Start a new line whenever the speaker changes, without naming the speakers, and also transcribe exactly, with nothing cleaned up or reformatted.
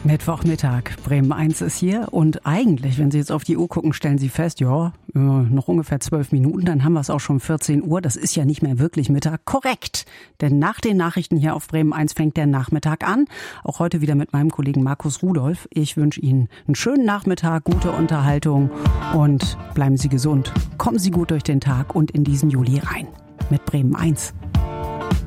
Mittwochmittag, Bremen eins ist hier und eigentlich, wenn Sie jetzt auf die Uhr gucken, stellen Sie fest, ja, noch ungefähr zwölf Minuten, dann haben wir es auch schon vierzehn Uhr, das ist ja nicht mehr wirklich Mittag. Korrekt, denn nach den Nachrichten hier auf Bremen eins fängt der Nachmittag an, auch heute wieder mit meinem Kollegen Markus Rudolph. Ich wünsche Ihnen einen schönen Nachmittag, gute Unterhaltung und bleiben Sie gesund. Kommen Sie gut durch den Tag und in diesen Juli rein mit Bremen eins.